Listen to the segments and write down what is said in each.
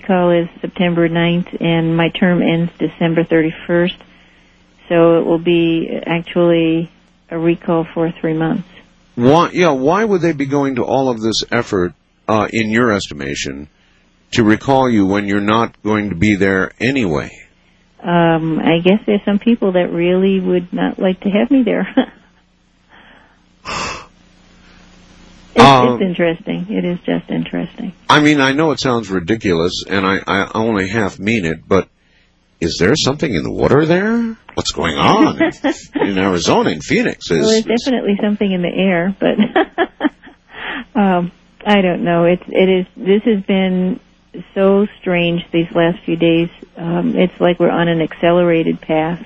recall is September 9th, and my term ends December 31st. So it will be actually a recall for 3 months. Why would they be going to all of this effort, in your estimation, to recall you when you're not going to be there anyway? I guess there's some people that really would not like to have me there. It's interesting. It is just interesting. I mean, I know it sounds ridiculous, and I only half mean it, but is there something in the water there? What's going on in Arizona, in Phoenix? Well, there's definitely something in the air, but I don't know. This has been so strange these last few days. It's like we're on an accelerated path.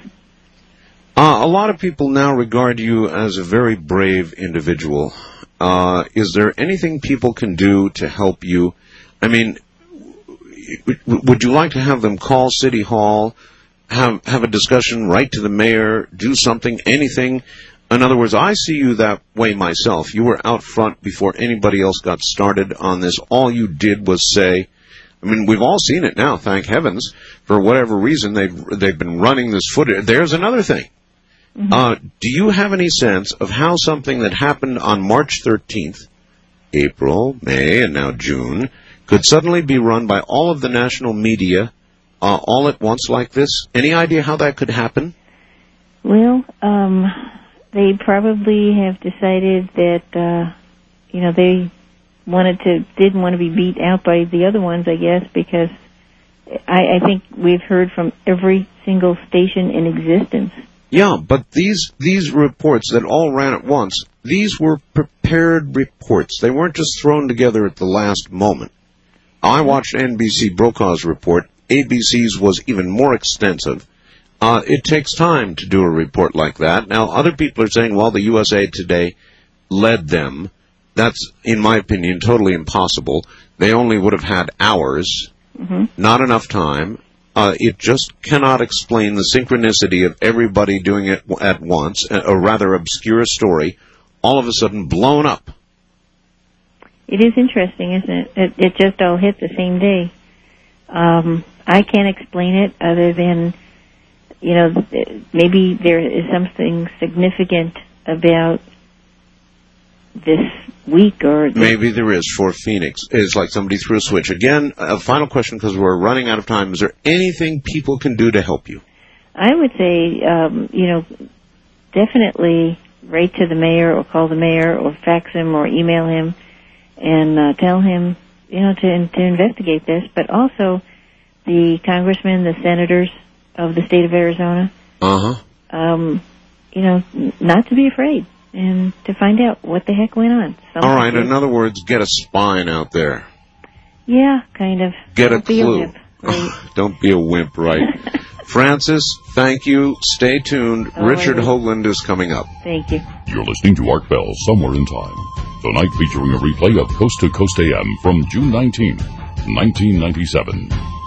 A lot of people now regard you as a very brave individual. Is there anything people can do to help you? I mean, would you like to have them call City Hall, have a discussion, write to the mayor, do something, anything? In other words, I see you that way myself. You were out front before anybody else got started on this. All you did was say, I mean, we've all seen it now, thank heavens. For whatever reason, they've been running this footage. There's another thing. Mm-hmm. Do you have any sense of how something that happened on March 13th, April, May, and now June, could suddenly be run by all of the national media all at once like this? Any idea how that could happen? Well, they probably have decided that, they didn't want to be beat out by the other ones, I guess, because I think we've heard from every single station in existence. Yeah, but these reports that all ran at once, these were prepared reports. They weren't just thrown together at the last moment. I watched NBC Brokaw's report. ABC's was even more extensive. It takes time to do a report like that. Now, other people are saying, well, the USA Today led them. That's, in my opinion, totally impossible. They only would have had hours, not enough time. It just cannot explain the synchronicity of everybody doing it at once, a rather obscure story, all of a sudden blown up. It is interesting, isn't it? It just all hit the same day. I can't explain it other than, maybe there is something significant about this week or... Maybe there is for Phoenix. It's like somebody threw a switch. Again, a final question because we're running out of time. Is there anything people can do to help you? I would say, definitely write to the mayor or call the mayor or fax him or email him and tell him, to investigate this. But also the congressmen, the senators of the state of Arizona, not to be afraid. And to find out what the heck went on. All right, in other words, get a spine out there. Yeah, kind of. Get a clue. Don't be a wimp, right? Frances, thank you. Stay tuned. Richard Hoagland is coming up. Thank you. You're listening to Art Bell, Somewhere in Time. Tonight featuring a replay of Coast to Coast AM from June 19, 1997.